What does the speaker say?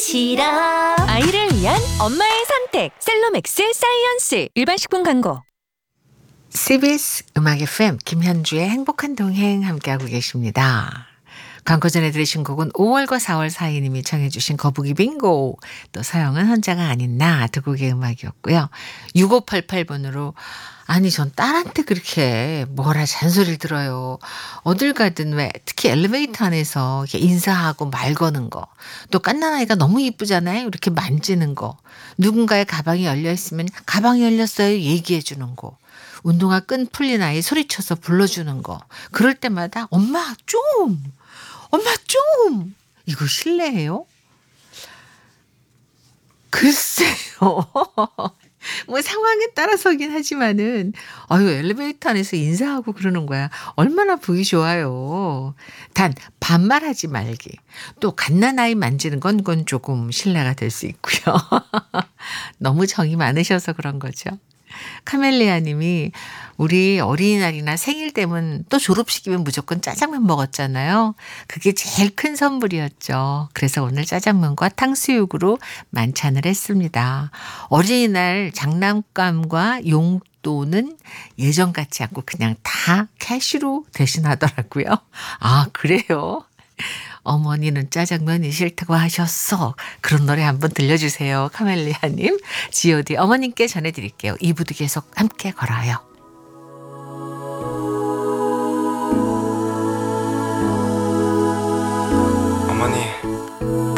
싫어. 아이를 위한 엄마의 선택 셀로맥스 사이언스. 일반식품 광고. CBS 음악 FM 김현주의 행복한 동행 함께하고 계십니다. 광고 전에 들으신 곡은 5월과 4월 사이님이 청해 주신 거북이 빙고, 또 서영은 혼자가 아닌 나 두 곡의 음악이었고요. 6588번으로 아니 전 딸한테 그렇게 뭐라 잔소리를 들어요. 어딜 가든 왜 특히 엘리베이터 안에서 이렇게 인사하고 말 거는 거, 또 갓난아이가 너무 이쁘잖아요. 이렇게 만지는 거, 누군가의 가방이 열려 있으면 가방이 열렸어요 얘기해 주는 거, 운동화 끈 풀린 아이 소리쳐서 불러주는 거, 그럴 때마다 엄마 좀 이거 실례해요? 글쎄요. 뭐 상황에 따라서긴 하지만은 아유 엘리베이터 안에서 인사하고 그러는 거야. 얼마나 보기 좋아요. 단 반말하지 말기. 또 갓난아이 만지는 건 조금 실례가 될 수 있고요. 너무 정이 많으셔서 그런 거죠. 카멜리아 님이 우리 어린이날이나 생일 되면 또 졸업식이면 무조건 짜장면 먹었잖아요. 그게 제일 큰 선물이었죠. 그래서 오늘 짜장면과 탕수육으로 만찬을 했습니다. 어린이날 장난감과 용돈은 예전 같지 않고 그냥 다 캐시로 대신하더라고요. 아, 그래요? 어머니는 짜장면이 싫다고 하셨어. 그런 노래 한번 들려주세요. 카멜리아님. G.O.D 어머님께 전해드릴게요. 2부도 계속 함께 걸어요.